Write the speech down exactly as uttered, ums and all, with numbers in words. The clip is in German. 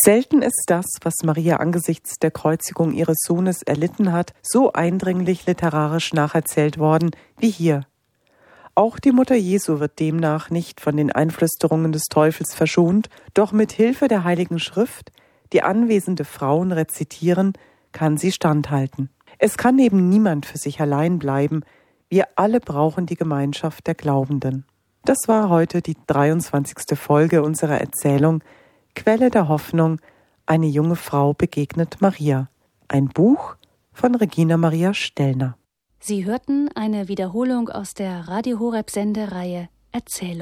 Selten ist das, was Maria angesichts der Kreuzigung ihres Sohnes erlitten hat, so eindringlich literarisch nacherzählt worden wie hier. Auch die Mutter Jesu wird demnach nicht von den Einflüsterungen des Teufels verschont, doch mit Hilfe der Heiligen Schrift, die anwesende Frauen rezitieren, kann sie standhalten. Es kann eben niemand für sich allein bleiben. Wir alle brauchen die Gemeinschaft der Glaubenden. Das war heute die dreiundzwanzigste Folge unserer Erzählung Quelle der Hoffnung, eine junge Frau begegnet Maria. Ein Buch von Regina Maria Stellner. Sie hörten eine Wiederholung aus der Radio Horeb Sendereihe Erzählung.